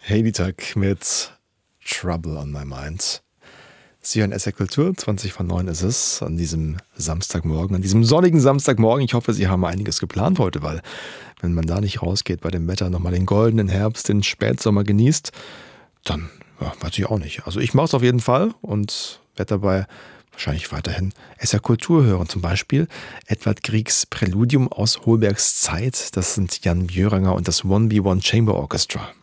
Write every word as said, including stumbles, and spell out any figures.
Hayley Tuck mit Trouble on My Mind. Sie hören S R Kultur, zwanzig vor neun ist es, an diesem Samstagmorgen, an diesem sonnigen Samstagmorgen. Ich hoffe, Sie haben einiges geplant heute, weil wenn man da nicht rausgeht bei dem Wetter, nochmal den goldenen Herbst, den Spätsommer genießt, dann ja, weiß ich auch nicht. Also ich mache es auf jeden Fall und werde dabei wahrscheinlich weiterhin S R Kultur hören. Zum Beispiel Edvard Griegs Präludium aus Holbergs Zeit. Das sind Jan Björanger und das One B One Chamber Orchestra.